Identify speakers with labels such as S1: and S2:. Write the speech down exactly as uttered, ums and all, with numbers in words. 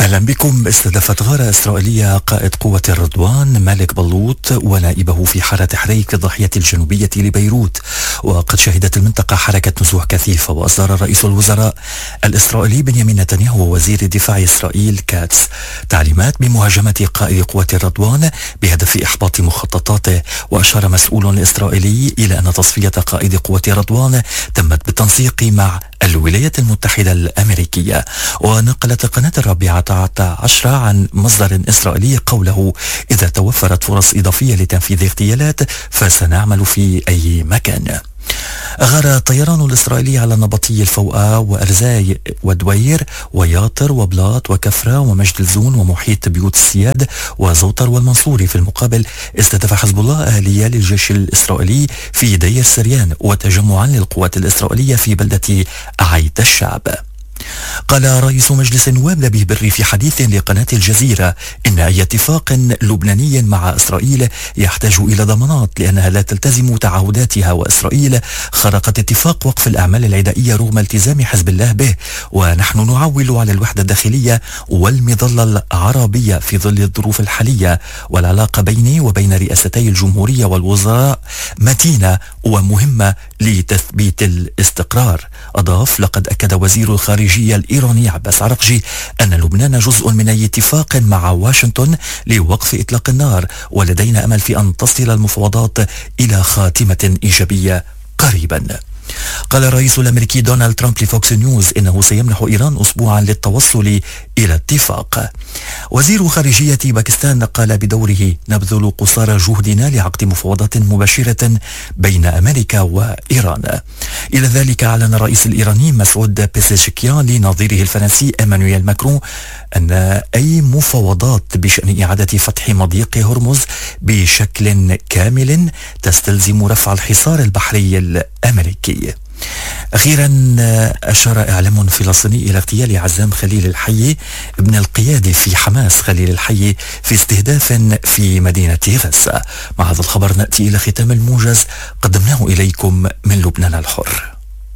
S1: أهلا بكم. استهدفت غارة إسرائيلية قائد قوة الرضوان مالك بلوط ونائبه في حارة حريك الضاحية الجنوبية لبيروت، وقد شهدت المنطقة حركة نزوح كثيفة. وأصدر رئيس الوزراء الإسرائيلي بنيامين نتنياهو ووزير دفاع إسرائيل كاتس تعليمات بمهاجمة قائد قوة الرضوان بهدف إحباط مخططاته. وأشار مسؤول إسرائيلي إلى أن تصفية قائد قوة الرضوان تمت بالتنسيق مع الولايات المتحدة الأمريكية. ونقلت القناة الرابعة عشرة عن مصدر إسرائيلي قوله: إذا توفرت فرص إضافية لتنفيذ اغتيالات فسنعمل في أي مكان. أغار الطيران الإسرائيلي على النبطي الفوقة وأرزاي ودوير وياطر وبلاط وكفرة ومجد الزون ومحيط بيوت السياد وزوطر والمنصوري. في المقابل استهدف حزب الله أهلية للجيش الإسرائيلي في دير سريان وتجمعا للقوات الإسرائيلية في بلدة عيت الشعب. قال رئيس مجلس النواب نبيه بري في حديث لقناة الجزيرة إن أي اتفاق لبناني مع إسرائيل يحتاج إلى ضمانات لأنها لا تلتزم تعهداتها، وإسرائيل خرقت اتفاق وقف الأعمال العدائية رغم التزام حزب الله به. ونحن نعول على الوحدة الداخلية والمظلة العربية في ظل الظروف الحالية، والعلاقة بيني وبين رئاستي الجمهورية والوزراء متينة ومهمة لتثبيت الاستقرار. أضاف: لقد أكد وزير الخارجية الإيراني عباس عرقجي أن لبنان جزء من أي اتفاق مع واشنطن لوقف إطلاق النار، ولدينا أمل في أن تصل المفاوضات إلى خاتمة إيجابية قريبا. قال الرئيس الأمريكي دونالد ترامب لفوكس نيوز إنه سيمنح إيران أسبوعا للتوصل إلى اتفاق. وزير خارجية باكستان قال بدوره: نبذل قصارى جهدنا لعقد مفاوضات مباشرة بين أمريكا وإيران. إلى ذلك أعلن الرئيس الإيراني مسعود بيزيشكيان لنظيره الفرنسي إيمانويل ماكرون أن أي مفاوضات بشأن إعادة فتح مضيق هرمز بشكل كامل تستلزم رفع الحصار البحري الأمريكي. أخيرا أشار إعلام فلسطيني إلى اغتيال عزام خليل الحي ابن القيادي في حماس خليل الحي في استهداف في مدينة غزة. مع هذا الخبر نأتي إلى ختام الموجز قدمناه إليكم من لبنان الحر.